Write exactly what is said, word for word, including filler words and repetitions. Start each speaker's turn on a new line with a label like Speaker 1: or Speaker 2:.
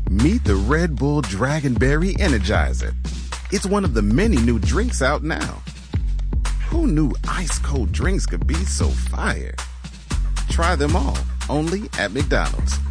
Speaker 1: Meet the Red Bull Dragonberry Energizer. It's one of the many new drinks out now. Who knew ice-cold drinks could be so fire? Try them all, only at McDonald's.